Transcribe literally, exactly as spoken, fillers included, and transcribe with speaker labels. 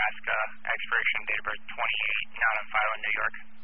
Speaker 1: Nebraska, expiration date of birth twenty-eight, not on file in New York.